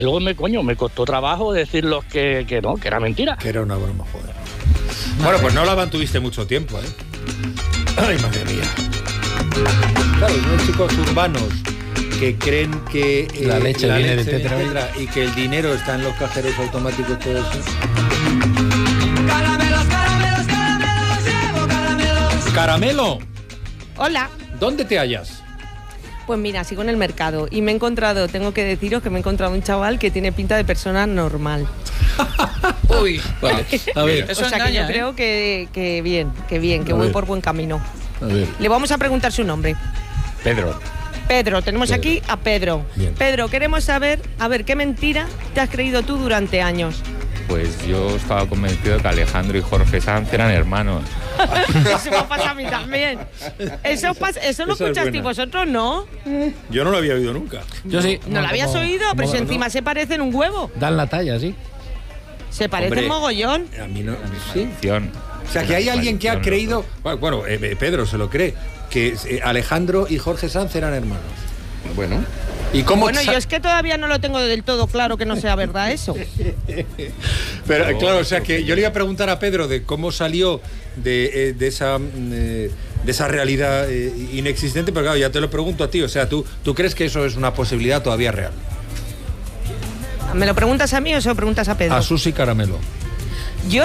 Luego me costó trabajo decirlos que no, que era mentira. Que era una broma, joder. Bueno, pues no la mantuviste mucho tiempo, ¿eh? Ay, madre mía. Claro, unos chicos urbanos que creen que la leche viene de Tetra y que el dinero está en los cajeros automáticos, todo eso. Caramelos, caramelos, caramelos, llevo caramelos. ¡Caramelo! Hola. ¿Dónde te hallas? Pues mira, sigo en el mercado y tengo que deciros que me he encontrado un chaval que tiene pinta de persona normal. Uy, vale. A ver, Eso engaña, que yo creo que bien, que voy por buen camino. A ver. Le vamos a preguntar su nombre. Pedro, tenemos aquí a Pedro. Bien. Pedro, queremos saber, ¿qué mentira te has creído tú durante años? Pues yo estaba convencido de que Alejandro y Jorge Sanz eran hermanos. Eso me pasa a mí también. Eso lo escuchasteis vosotros, ¿no? Yo no lo había oído nunca. Yo sí. ¿No lo habías oído? Pero si encima se parecen un huevo. Dan la talla, sí. Se parecen Hombre, mogollón. A mí no. Sí. Maldición. O sea, que hay alguien que ha creído. Bueno, Pedro se lo cree. Que Alejandro y Jorge Sanz eran hermanos. Bueno. ¿Y cómo Bueno, yo es que todavía no lo tengo del todo claro que no sea verdad eso. Pero claro, o sea que yo le iba a preguntar a Pedro de cómo salió de esa realidad inexistente, pero claro, ya te lo pregunto a ti. O sea, ¿tú crees que eso es una posibilidad todavía real? ¿Me lo preguntas a mí o se lo preguntas a Pedro? A Susi Caramelo. Yo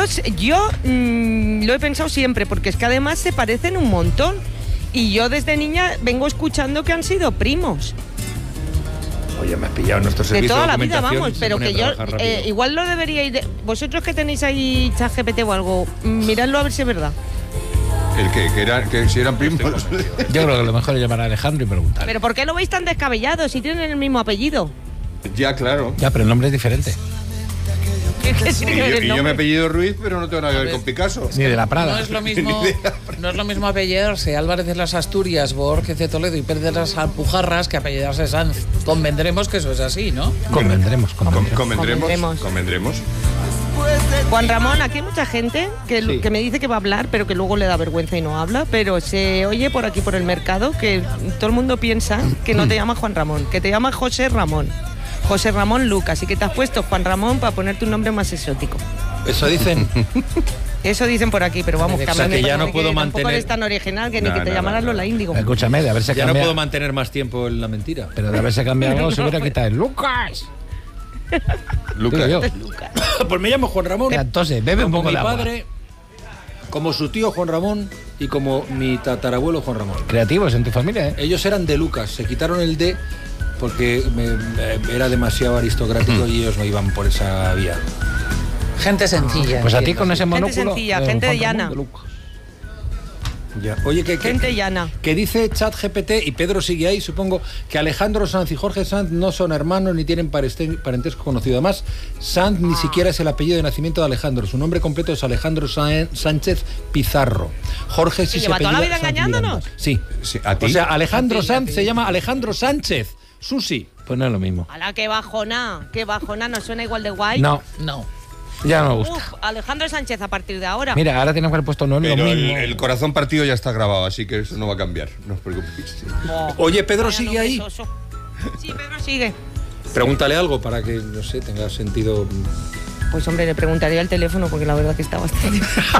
lo he pensado siempre, porque es que además se parecen un montón. Y yo desde niña vengo escuchando que han sido primos. Oye, me has pillado nuestro De servicio toda de la vida, documentación vamos, y se pero pone a que yo trabajar rápido. igual lo deberíais de... Vosotros que tenéis ahí ChatGPT o algo, miradlo a ver si es verdad. ¿El qué? ¿Que si eran primos? Yo creo que lo mejor es llamar a Alejandro y preguntar. Pero ¿por qué lo veis tan descabellado si tienen el mismo apellido? Ya, claro. Ya, pero el nombre es diferente. ¿Qué tiene que ver el Y yo me nombre? apellido Ruiz, pero no tengo nada que ver con Picasso. Ni de la Prada. No es lo mismo apellidarse Álvarez de las Asturias, Borges de Toledo y Pérez de las Alpujarras que apellidarse Sanz. Convendremos que eso es así, ¿no? Convendremos. Convendremos. Juan Ramón, aquí hay mucha gente que me dice que va a hablar, pero que luego le da vergüenza y no habla, pero se oye por aquí por el mercado que todo el mundo piensa que no te llamas Juan Ramón, que te llamas José Ramón. José Ramón Lucas, y que te has puesto Juan Ramón para ponerte un nombre más exótico. Eso dicen. Eso dicen por aquí, pero vamos, O sea, que ya no puedo tampoco mantener... eres tan original que ni que te llamaras Lola Índigo. Escúchame, de haberse Ya cambiado. no puedo mantener más tiempo en la mentira. Pero de haberse cambiado algo se hubiera quitado el Lucas. Lucas. Digo yo. Pues me llamo Juan Ramón. Entonces, bebe un como poco mi de agua. padre, como su tío Juan Ramón y como mi tatarabuelo Juan Ramón. Creativos en tu familia, ¿eh? Ellos eran de Lucas, se quitaron el D porque era demasiado aristocrático y ellos no iban por esa vía. Gente sencilla. Pues a ti con ese Gente monóculo. sencilla, gente Juan llana. Ramón de Lucas. Ya. Oye, Gente llana. que dice ChatGPT, y Pedro sigue ahí, supongo, que Alejandro Sanz y Jorge Sanz no son hermanos ni tienen parentesco conocido. Además, Sanz ni siquiera es el apellido de nacimiento de Alejandro. Su nombre completo es Alejandro Sánchez Pizarro. Jorge sí se lleva toda la apellida vida Sanz engañándonos? Miranda. Sí. ¿A ti? O sea, Alejandro A ti. Sanz se llama Alejandro Sánchez. Susi. Pues no es lo mismo. ¡Hala, qué bajona! ¡Qué bajona! ¿No suena igual de guay? No, No. ya no me gusta. Uf, Alejandro Sánchez a partir de ahora. Mira, ahora tenemos que haber puesto no es lo Pero mismo. el corazón partido ya está grabado, así que eso no va a cambiar. No os preocupéis. Oh, Oye, Pedro vaya sigue nombre ahí. soso. Sí, Pedro sigue. Pregúntale algo para que, no sé, tenga sentido. Pues hombre, le preguntaría el teléfono porque la verdad que está bastante...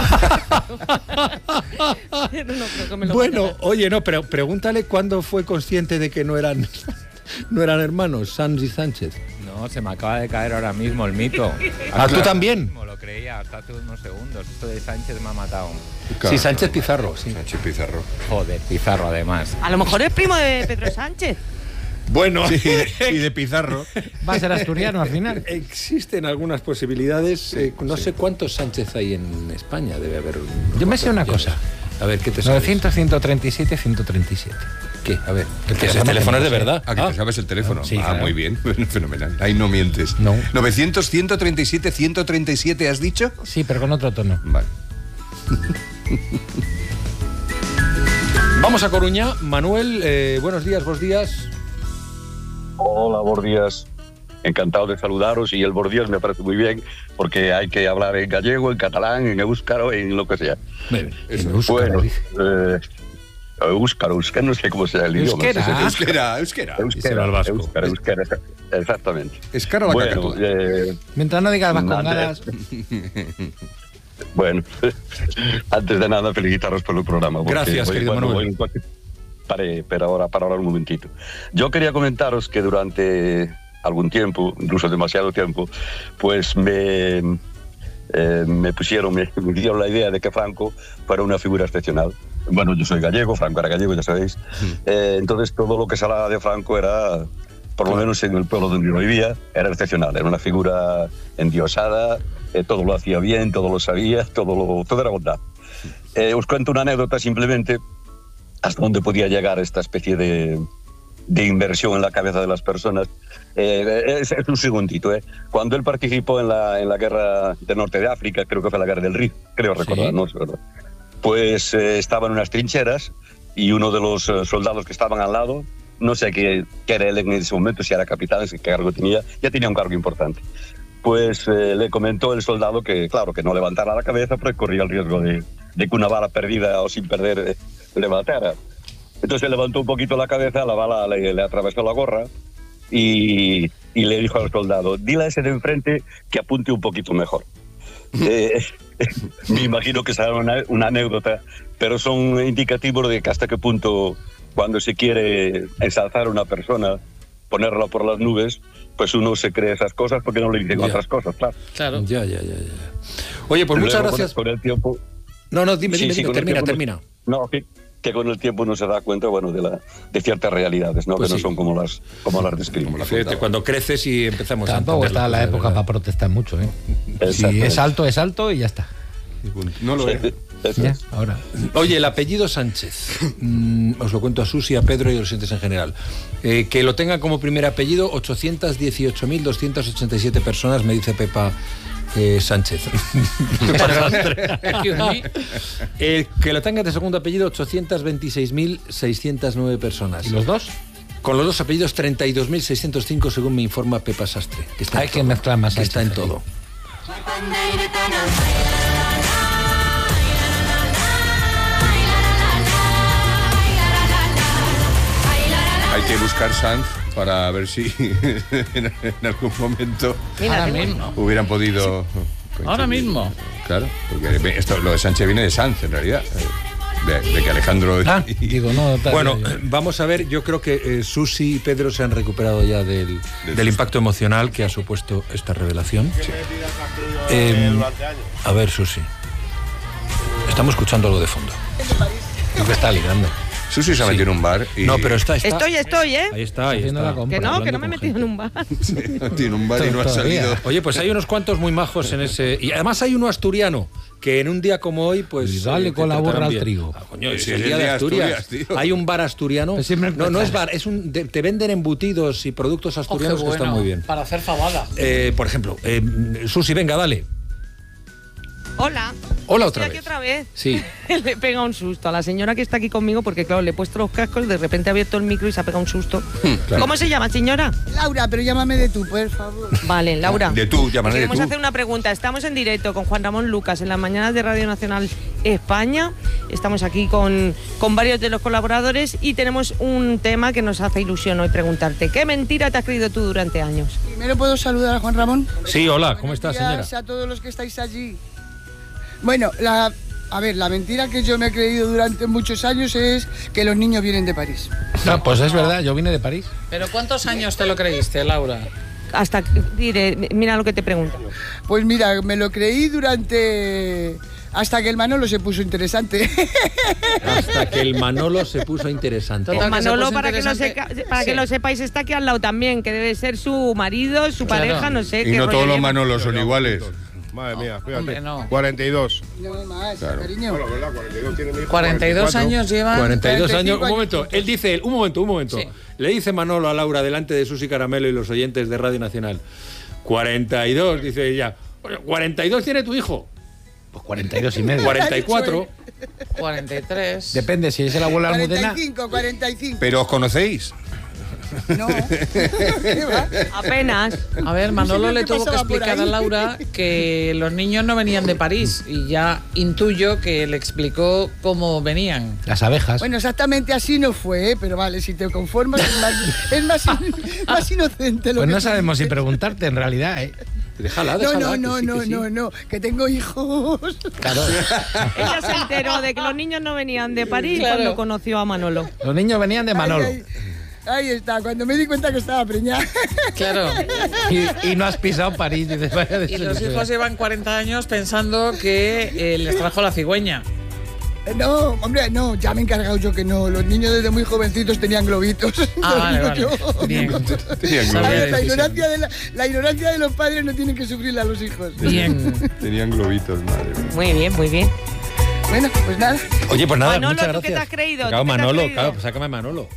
Pero no creo que me lo Bueno, vaya a dar. oye, no, pero pregúntale cuándo fue consciente de que no eran hermanos, Sanz y Sánchez. No, se me acaba de caer ahora mismo el mito. ¿Ah, tú también? Me lo creía hasta hace unos segundos. Esto de Sánchez me ha matado. Sí, Sánchez Pizarro, sí. Sánchez Pizarro. Joder, Pizarro además. A lo mejor es primo de Pedro Sánchez. Bueno, Y de Pizarro. Va a ser asturiano al final. existen algunas posibilidades. No sé cuántos Sánchez hay en España, debe haber. Yo me sé una cosa. A ver, ¿qué te sabes? 900, 137, 137. ¿Qué? A ver, El ese teléfono es de verdad. Ah, que te sabes el teléfono. Sí, Ah, claro. muy bien. Fenomenal. Ahí no mientes. No. 900, 137, 137, ¿has dicho? Sí, pero con otro tono. Vale. Vamos a Coruña. Manuel, buenos días, buenos días. Hola, buenos días. Encantado de saludaros y el buenos días me parece muy bien porque hay que hablar en gallego, en catalán, en éuscaro, en lo que sea. Eso. Bueno, Euskera, no sé cómo sea el idioma. Euskera. Díselo al vasco. Euskera, exactamente. Escara la Bueno, cacatúa. Mientras no digas vascongadas. Bueno, antes de nada, felicitaros por el programa. porque Gracias, querido Manuel. voy un coche. Para hablar un momentito. Yo quería comentaros que durante algún tiempo, incluso demasiado tiempo, pues me dieron la idea de que Franco fuera una figura excepcional. Bueno, yo soy gallego, Franco era gallego, ya sabéis. Entonces todo lo que se hablaba de Franco era, por lo menos en el pueblo donde yo vivía, era excepcional. Era una figura endiosada, todo lo hacía bien, todo lo sabía, todo era bondad. Os cuento una anécdota simplemente hasta dónde podía llegar esta especie de inversión en la cabeza de las personas. Es un segundito. Cuando él participó en la guerra del norte de África, creo que fue la guerra del Rif, creo recordar, no sé, ¿verdad? Pues estaba en unas trincheras y uno de los soldados que estaban al lado, no sé qué era él en ese momento, si era capitán, qué cargo tenía, ya tenía un cargo importante. Pues le comentó el soldado que, claro, que no levantara la cabeza porque corría el riesgo de que una bala perdida o sin perder le matara. Entonces levantó un poquito la cabeza, la bala le atravesó la gorra y le dijo al soldado: dile a ese de enfrente que apunte un poquito mejor. Me imagino que será una anécdota, pero son indicativos de que hasta qué punto, cuando se quiere ensalzar a una persona, ponerla por las nubes, pues uno se cree esas cosas porque no le dicen otras cosas, claro. Ya. Oye, pues muchas gracias. Con el tiempo... No, dime, termina. No, que con el tiempo uno se da cuenta, bueno, de ciertas realidades, ¿no? Pues que no son como las describimos. Fíjate, cuando creces y empezamos Tampoco a está la época para protestar mucho, ¿eh? Si es alto y ya está. No lo es. Ya, ahora. Oye, el apellido Sánchez, os lo cuento a Susi, a Pedro y a los oyentes en general. Que lo tengan como primer apellido 818.287 personas, me dice Pepa Sánchez. Que lo tengan de segundo apellido 826.609 personas. ¿Y los dos? Con los dos apellidos 32.605 según me informa Pepa Sastre. Que está Hay que mezclar más. Que está en todo. Hay que buscar Sanz para ver si en algún momento hubieran podido... Ahora mismo. Claro, porque lo de Sánchez viene de Sanz, en realidad. De que Alejandro... Bueno, vamos a ver, yo creo que Susi y Pedro se han recuperado ya del impacto emocional que ha supuesto esta revelación. Sí. A ver, Susi. Estamos escuchando algo de fondo. Lo que está ligando. Susi se ha metido en un bar y... No, pero está. Estoy, ¿eh? Ahí está. Que no me he metido en un bar. Tiene un bar y no ha salido. Oye, pues hay unos cuantos muy majos en ese... Y además hay uno asturiano, que en un día como hoy, pues... Y dale con la borra al trigo. Coño, es el día de Asturias. Hay un bar asturiano. Pues no es bar, te venden embutidos y productos asturianos que están muy bien. Para hacer fabada. Por ejemplo, Susi, venga, dale. Hola otra vez. Sí. Le pega un susto a la señora que está aquí conmigo porque, claro, le he puesto los cascos, de repente ha abierto el micro y se ha pegado un susto. Claro. ¿Cómo se llama, señora? Laura, pero llámame de tú, por favor. Vale, Laura. De tú, llámame de tú. Queremos hacer una pregunta. Estamos en directo con Juan Ramón Lucas en las mañanas de Radio Nacional España. Estamos aquí con varios de los colaboradores y tenemos un tema que nos hace ilusión hoy preguntarte. ¿Qué mentira te has creído tú durante años? Primero, ¿puedo saludar a Juan Ramón? Sí, hola, ¿cómo estás, señora? Gracias a todos los que estáis allí. Bueno, la mentira que yo me he creído durante muchos años es que los niños vienen de París. No, pues es verdad, yo vine de París. ¿Pero cuántos años te lo creíste, Laura? Mira lo que te pregunto. Pues mira, me lo creí hasta que el Manolo se puso interesante. Hasta que el Manolo se puso interesante. El Manolo, para que lo sepáis, está aquí al lado también, que debe ser su marido, su pareja, no sé. Y no todos los Manolos son iguales. Madre mía, fíjate. Hombre, no. 42. No más, claro. cariño. Bueno, ¿verdad? 42 tiene mi hijo. 42 años llevan. 42 años. Un momento. Él dice, un momento. Sí. Le dice Manolo a Laura delante de Susi Caramelo y los oyentes de Radio Nacional. 42, dice ella. 42 tiene tu hijo. Pues 42 y medio. 44. 43. Depende, si es el abuelo Almudena. 45. ¿Pero os conocéis? No. Apenas. A ver, Manolo le tuvo que pasaba por explicar a ahí. Laura que los niños no venían de París y ya intuyo que le explicó cómo venían. Las abejas. Bueno, exactamente así no fue, pero vale, si te conformas es más inocente lo Pues que no tú sabemos si dices. preguntarte en realidad, ¿eh? Déjala, No, déjala. no, que tengo hijos. Claro. Ella se enteró de que los niños no venían de París Claro. cuando conoció a Manolo. Los niños venían de Manolo. Ahí está, cuando me di cuenta que estaba preñada. Claro. Y no has pisado París. Dices, vaya Y los hijos llevan 40 años pensando que les trajo la cigüeña. No, hombre, no, ya me he encargado yo que no. Los niños desde muy jovencitos tenían globitos. Ah, Lo vale, digo vale. yo. Bien. Tenían A ver, globitos. la ignorancia de los padres no tienen que sufrirla a los hijos. Bien. Tenían globitos, madre mía. Muy bien, muy bien. Bueno, pues nada. Oye, pues nada, Manolo, muchas ¿tú gracias. qué te has creído? Claro, ¿Tú qué te has Manolo, creído? claro, pues sácame a Manolo.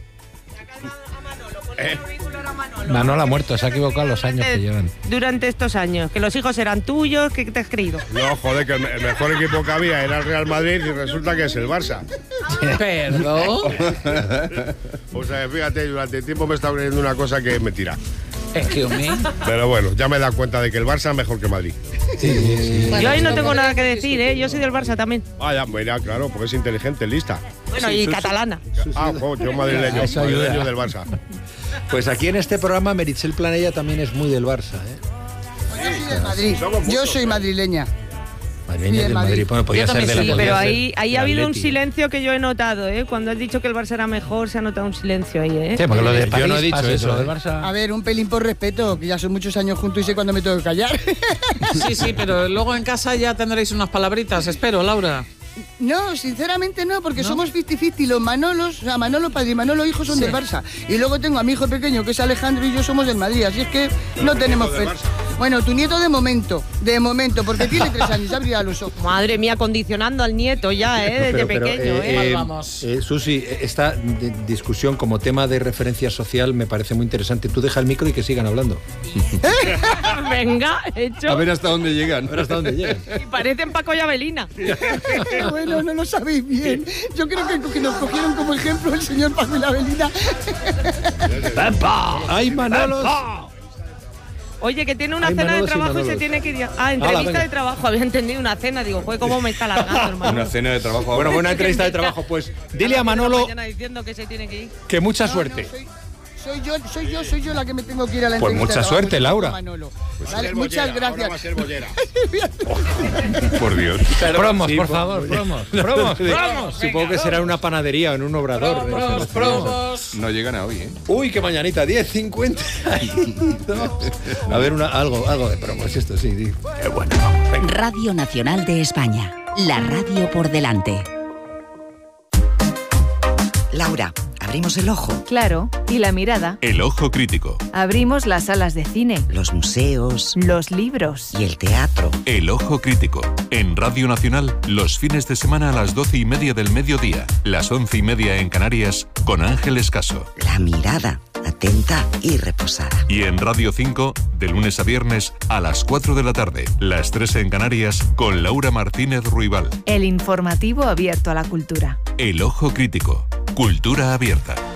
Manolo ha muerto, se ha equivocado los años que llevan. Durante estos años, que los hijos eran tuyos, ¿qué te has creído? No, joder, que el mejor equipo que había era el Real Madrid y resulta que es el Barça. Perdón. O sea, fíjate, durante tiempo me he estado creyendo una cosa que es mentira. Excuse me. Pero bueno, ya me he dado cuenta de que el Barça es mejor que Madrid. Yo ahí no tengo nada que decir, ¿eh? Yo soy del Barça también. Ah, ya, mira, claro, porque es inteligente, lista. Bueno, y catalana. Ah, yo madrileño, Eso ayuda. madrileño del Barça. Pues aquí en este programa Meritxell Planella también es muy del Barça, ¿eh? Yo soy de Madrid. Yo soy madrileña. Madrileña Sí, del de Madrid. Madrid. Bueno, podía Yo ser también de la sí, podía pero ser ahí ha del habido un Atleti. silencio que yo he notado, ¿eh? Cuando has dicho que el Barça era mejor, se ha notado un silencio ahí, ¿eh? Sí, porque lo de Yo París no he dicho pasa eso, lo del ¿eh? Barça. A ver, un pelín por respeto, que ya son muchos años juntos y sé cuándo me tengo que callar. Sí, sí, pero luego en casa ya tendréis unas palabritas, espero, Laura. No, sinceramente no, porque somos 50-50. Los Manolos, o sea, Manolo padre y Manolo hijo son del Barça. Y luego tengo a mi hijo pequeño, que es Alejandro, y yo somos del Madrid. Así es que no tenemos fe. Bueno, tu nieto de momento, porque tiene 3 años, ya abrirá los ojos. Madre mía, condicionando al nieto ya, ¿eh? Desde pequeño, ¿eh? Mal vamos. Susi, esta discusión como tema de referencia social me parece muy interesante. Tú deja el micro y que sigan hablando. Venga, hecho. A ver hasta dónde llegan. A ver hasta dónde llegan. Y parecen Paco y Abelina. Bueno, no lo sabéis bien. Yo creo que nos cogieron como ejemplo el señor Paco y la Avelina. ¡Ay, Manolos! Oye, que tiene una Hay cena de Manolos y trabajo y se Manolos. tiene que ir. Entrevista venga. de trabajo. Había entendido una cena. Digo, joder, cómo me está alargando, hermano. Una cena de trabajo. Bueno, buena entrevista de trabajo. Pues dile a Manolo Mañana diciendo que se tiene que ir. que mucha No, suerte. no, soy yo la que me tengo que ir a la Pues entrevista. mucha de trabajo, suerte, soy Laura. Manolo. Pues Vale, ser muchas bollera, ahora va a gracias. ser bollera. Por Dios. Promos, Sí, por pues, favor, promos. Supongo que será en una panadería o en un obrador. Promos. No llegan a hoy, ¿eh? Uy, qué mañanita, 10:50. A ver, algo de promos, esto sí. Qué bueno. Venga. Radio Nacional de España. La radio por delante. Laura, abrimos el ojo. Claro, y la mirada. El ojo crítico. Abrimos las salas de cine. Los museos. Los libros. Y el teatro. El ojo crítico. En Radio Nacional, los fines de semana a las 12:30 del mediodía, las 11:30 en Canarias, con Ángeles Caso. La mirada, atenta y reposada. Y en Radio 5, de lunes a viernes, a las 4 de la tarde, las 3 en Canarias, con Laura Martínez Ruibal. El informativo abierto a la cultura. El ojo crítico. Cultura abierta.